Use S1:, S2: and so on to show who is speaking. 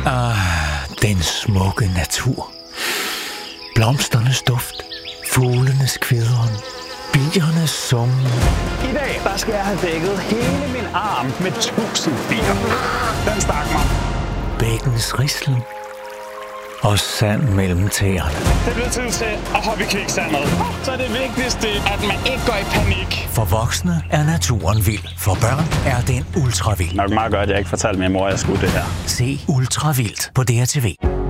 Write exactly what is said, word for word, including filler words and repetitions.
S1: Ah, den smukke natur. Blomsternes duft, fuglenes kvidren, biernes summen.
S2: I dag, der skal jeg have dækket hele min arm med tusind bier. Den stak mig.
S1: Bækkens rislen og sand mellem tæerne.
S2: Det bliver tid til at hoppe i kviksandet. Så er det vigtigste, at man ikke går i panik.
S1: For voksne er naturen vild. For børn er den ultravild.
S2: Nok meget godt, at jeg ikke fortalte min mor, at jeg skulle det her.
S1: Se Ultravildt på D R T V.